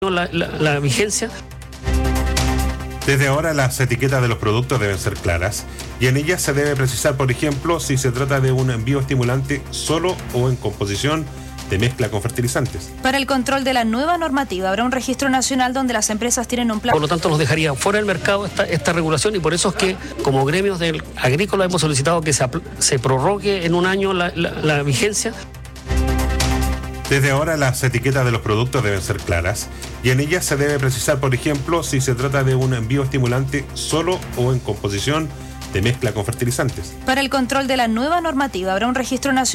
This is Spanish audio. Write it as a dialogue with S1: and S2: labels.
S1: la vigencia.
S2: Desde ahora las etiquetas de los productos deben ser claras y en ellas se debe precisar, por ejemplo, si se trata de un bioestimulante solo o en composición de mezcla con fertilizantes.
S3: Para el control de la nueva normativa habrá un registro nacional donde las empresas tienen un plan.
S1: Por lo tanto, nos dejaría fuera del mercado esta regulación y por eso es que como gremios agrícolas hemos solicitado que se prorrogue en un año la vigencia.
S2: Desde ahora las etiquetas de los productos deben ser claras y en ellas se debe precisar, por ejemplo, si se trata de un bioestimulante solo o en composición de mezcla con fertilizantes.
S3: Para el control de la nueva normativa habrá un registro nacional